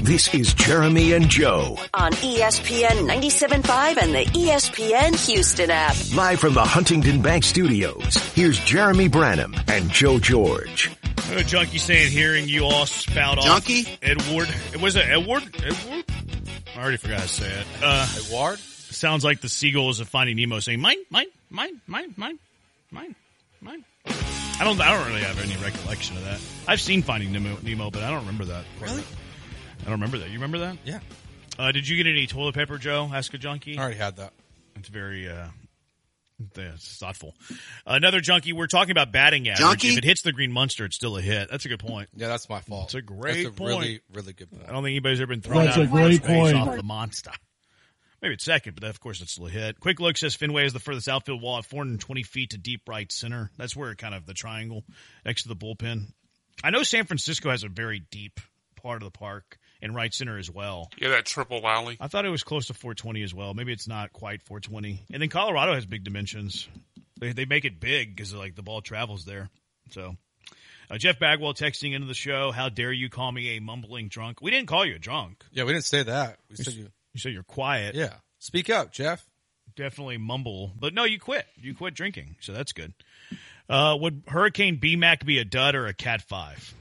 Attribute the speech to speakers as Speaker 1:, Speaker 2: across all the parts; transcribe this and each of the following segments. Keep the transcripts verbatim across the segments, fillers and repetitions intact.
Speaker 1: This is Jeremy and Joe
Speaker 2: on E S P N ninety-seven point five and the E S P N Houston app.
Speaker 1: Live from the Huntington Bank Studios, here's Jeremy Branham and Joe George.
Speaker 3: Uh, Junkie saying, hearing you all spout off.
Speaker 4: Junkie?
Speaker 3: Edward. Was it Edward? Edward? I already forgot how to say it. Uh,
Speaker 4: Edward?
Speaker 3: Sounds like the seagulls of Finding Nemo saying, mine, mine, mine, mine, mine, mine, mine. I don't, I don't really have any recollection of that. I've seen Finding Nemo, Nemo but I don't remember that.
Speaker 4: Really?
Speaker 3: I don't remember that. You remember that?
Speaker 4: Yeah.
Speaker 3: Uh, did you get any toilet paper, Joe? Ask a junkie.
Speaker 4: I already had that.
Speaker 3: It's very uh, it's thoughtful. Another junkie. We're talking about batting average.
Speaker 4: Junkie?
Speaker 3: If it hits the green Munster, it's still a hit. That's a good point.
Speaker 4: Yeah, that's my fault.
Speaker 3: It's a great
Speaker 4: that's a
Speaker 3: point.
Speaker 4: really, really good point.
Speaker 3: I don't think anybody's ever been thrown
Speaker 5: That's
Speaker 3: out
Speaker 5: a great point.
Speaker 3: off the Monster. Maybe it's second, but of course it's still a hit. Quick look says Fenway is the furthest outfield wall at four hundred twenty feet to deep right center. That's where kind of the triangle next to the bullpen. I know San Francisco has a very deep part of the park in right center as well.
Speaker 6: Yeah, that triple alley.
Speaker 3: I thought it was close to four twenty as well. Maybe it's not quite four twenty. And then Colorado has big dimensions. They they make it big because like the ball travels there. So uh, Jeff Bagwell texting into the show, how dare you call me a mumbling drunk? We didn't call you a drunk.
Speaker 4: Yeah, we didn't say that. We said you.
Speaker 3: You said you're quiet.
Speaker 4: Yeah. Speak up, Jeff.
Speaker 3: Definitely mumble. But no, you quit. You quit drinking. So that's good. Uh, would Hurricane B-Mac be a dud or a Cat five?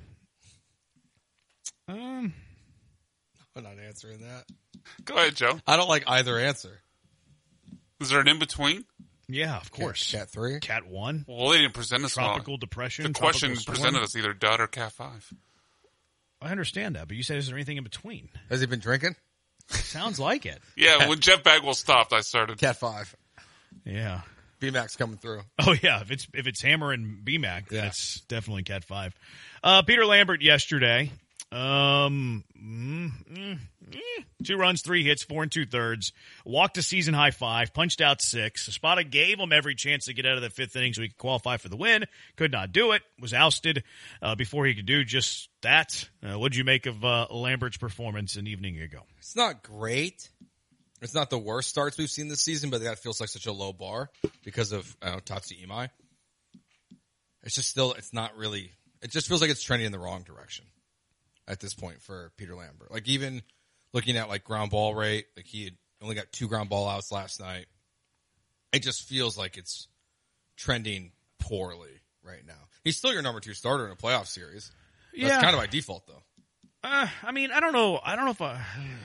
Speaker 3: Um,
Speaker 4: I'm not answering that.
Speaker 6: Go ahead, Joe.
Speaker 4: I don't like either answer.
Speaker 6: Is there an in-between?
Speaker 3: Yeah, of course.
Speaker 4: Cat, cat three?
Speaker 3: Cat one.
Speaker 6: Well, they didn't present us
Speaker 3: Tropical
Speaker 6: all.
Speaker 3: depression.
Speaker 6: The question
Speaker 3: tropical
Speaker 6: presented
Speaker 3: storm.
Speaker 6: us either dud or cat five.
Speaker 3: I understand that, but you said is there anything in between?
Speaker 4: Has he been drinking?
Speaker 3: Sounds like it.
Speaker 6: Yeah, when Jeff Bagwell stopped, I started.
Speaker 4: Cat five.
Speaker 3: Yeah.
Speaker 4: B-Mac's coming through.
Speaker 3: Oh yeah, if it's if it's Hammer and B-Mac,
Speaker 4: Yeah.
Speaker 3: that's definitely Cat five. Uh, Peter Lambert yesterday. Um, mm, mm, mm, two runs, three hits, four and two thirds. Walked a season high five, punched out six. Espada gave him every chance to get out of the fifth inning so he could qualify for the win. Could not do it. Was ousted uh, before he could do just that. Uh, what'd you make of uh, Lambert's performance an evening ago?
Speaker 4: It's not great. It's not the worst starts we've seen this season, but that feels like such a low bar because of I don't know, Tatsu Imai. It's just still, it's not really, it just feels like it's trending in the wrong direction at this point for Peter Lambert. Like even looking at like ground ball rate, like he had only got two ground ball outs last night. It just feels like it's trending poorly right now. He's still your number two starter in a playoff series. That's
Speaker 3: Yeah.
Speaker 4: kind of by default though.
Speaker 3: Uh, I mean, I don't know. I don't know if I,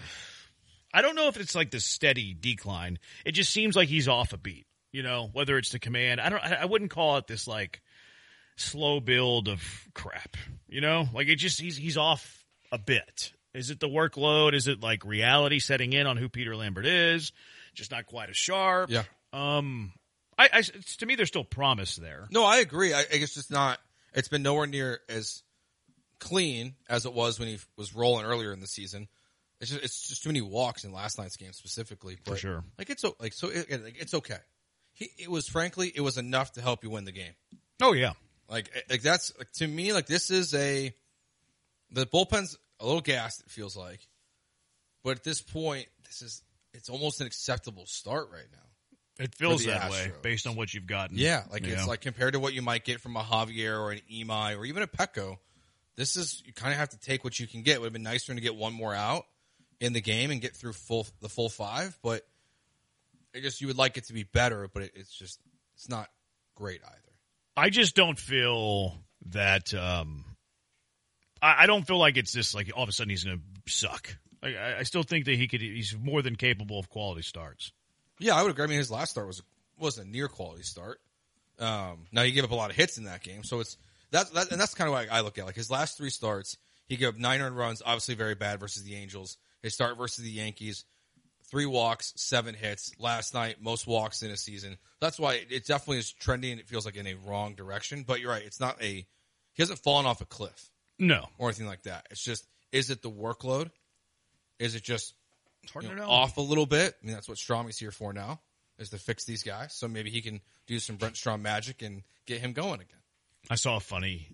Speaker 3: I don't know if it's like this steady decline. It just seems like he's off a beat, you know, whether it's the command. I don't, I I wouldn't call it this like slow build of crap, you know, like it just, he's, he's off a bit. Is it the workload? Is it like reality setting in on who Peter Lambert is? Just not quite as sharp.
Speaker 4: Yeah.
Speaker 3: Um, I, I it's, to me, there's still promise there.
Speaker 4: No, I agree. I, I guess it's not, it's been nowhere near as clean as it was when he was rolling earlier in the season. It's just, it's just too many walks in last night's game specifically. But
Speaker 3: For sure.
Speaker 4: Like it's o- like so it, like, it's okay. He it was frankly it was enough to help you win the game.
Speaker 3: Oh yeah.
Speaker 4: Like like that's like, to me like this is a the bullpen's a little gassed it feels like, but at this point this is it's almost an acceptable start right now.
Speaker 3: It feels
Speaker 4: the
Speaker 3: that way
Speaker 4: Astros.
Speaker 3: based on what you've gotten.
Speaker 4: Yeah, like
Speaker 3: Yeah.
Speaker 4: it's like compared to what you might get from a Javier or an Imai or even a Petco. This is you kind of have to take what you can get. It would have been nicer to get one more out in the game and get through full the full five, but I guess you would like it to be better, but it, it's just it's not great either.
Speaker 3: I just don't feel that. Um, I, I don't feel like it's this. Like all of a sudden he's going to suck. Like, I, I still think that he could. He's more than capable of quality starts.
Speaker 4: Yeah, I would agree. I mean, his last start was was a near quality start. Um, now he gave up a lot of hits in that game, so it's that's that, and that's kind of what I look at. Like his last three starts, he gave up nine earned runs, obviously very bad versus the Angels. His start versus the Yankees, three walks, seven hits. Last night, most walks in a season. That's why it definitely is trending. It feels like in a wrong direction. But you're right. It's not a – he hasn't fallen off a cliff
Speaker 3: No,
Speaker 4: or anything like that. It's just is it the workload? Is it just
Speaker 3: it's hard
Speaker 4: you
Speaker 3: to
Speaker 4: know,
Speaker 3: know.
Speaker 4: off a little bit? I mean, that's what Stromy's here for now is to fix these guys. So maybe he can do some Brent Strom magic and get him going again.
Speaker 3: I saw a funny.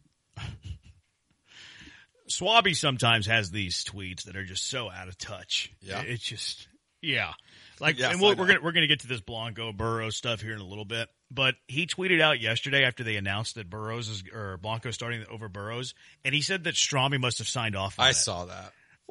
Speaker 3: Swabby sometimes has these tweets that are just so out of touch.
Speaker 4: Yeah.
Speaker 3: It's just, yeah. Like,
Speaker 4: Yes,
Speaker 3: and we'll,
Speaker 4: I
Speaker 3: we're
Speaker 4: know.
Speaker 3: gonna we're gonna get to this Blanco Burrows stuff here in a little bit. But he tweeted out yesterday after they announced that Burrows is or Blanco starting over Burrows, and he said that Stromy must have signed off on
Speaker 4: I
Speaker 3: it.
Speaker 4: saw that.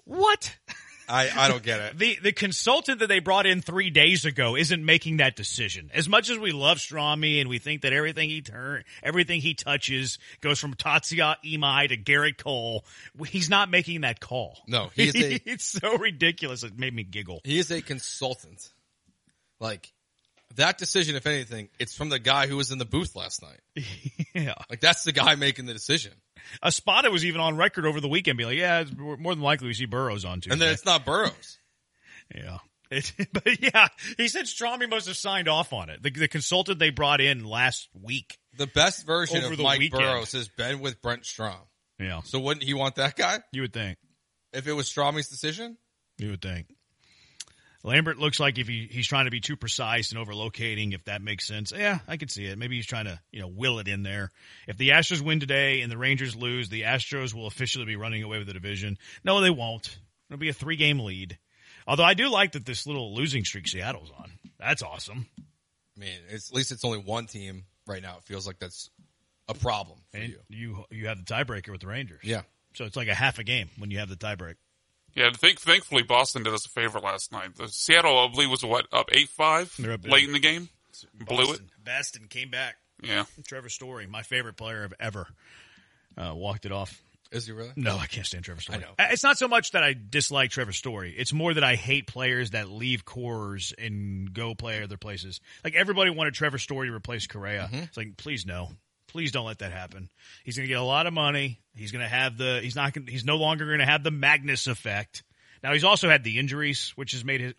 Speaker 3: What?
Speaker 4: I, I don't get it.
Speaker 3: The the consultant that they brought in three days ago isn't making that decision. As much as we love Strami and we think that everything he turn, everything he touches goes from Tatsuya Imai to Garrett Cole, he's not making that call.
Speaker 4: No, he is a-
Speaker 3: it's so ridiculous. It made me giggle.
Speaker 4: He is a consultant. Like, that decision, if anything, it's from the guy who was in the booth last night.
Speaker 3: Yeah.
Speaker 4: Like, that's the guy making the decision.
Speaker 3: Espada was even on record over the weekend, being like, "Yeah, it's more than likely we see Burrows on Tuesday."
Speaker 4: And then it's not Burrows.
Speaker 3: Yeah. It, but yeah, he said Strami must have signed off on it. The, the consultant they brought in last week.
Speaker 4: The best version
Speaker 3: Over
Speaker 4: of
Speaker 3: the
Speaker 4: Mike
Speaker 3: weekend.
Speaker 4: Burrows has been with Brent Strom.
Speaker 3: Yeah.
Speaker 4: So wouldn't he want that guy
Speaker 3: You would think.
Speaker 4: if it was Stromi's decision?
Speaker 3: You would think. Lambert looks like if he, he's trying to be too precise and overlocating, if that makes sense. Yeah, I could see it. Maybe he's trying to, you know, will it in there. If the Astros win today and the Rangers lose, the Astros will officially be running away with the division. No, they won't. It'll be a three-game lead. Although I do like that this little losing streak Seattle's on. That's awesome.
Speaker 4: I mean, it's, at least it's only one team right now. It feels like that's a problem for
Speaker 3: And
Speaker 4: you.
Speaker 3: you you have the tiebreaker with the Rangers.
Speaker 4: Yeah.
Speaker 3: So it's like a half a game when you have the tiebreak.
Speaker 6: Yeah, think, thankfully Boston did us a favor last night. The Seattle, I believe, was what, up eight five
Speaker 3: They're up
Speaker 6: late in the game? Blew it.
Speaker 3: Boston, Baston came back.
Speaker 6: Yeah.
Speaker 3: Trevor Story, my favorite player of ever, uh, walked it off.
Speaker 4: Is he really?
Speaker 3: No, I can't stand Trevor Story.
Speaker 4: I know.
Speaker 3: It's not so much that I dislike Trevor Story. It's more that I hate players that leave cores and go play other places. Like, everybody wanted Trevor Story to replace Correa.
Speaker 4: Mm-hmm.
Speaker 3: It's like, please no. Please don't let that happen. He's going to get a lot of money. He's going to have the, he's not going he's no longer going to have the Magnus effect. Now, he's also had the injuries, which has made his,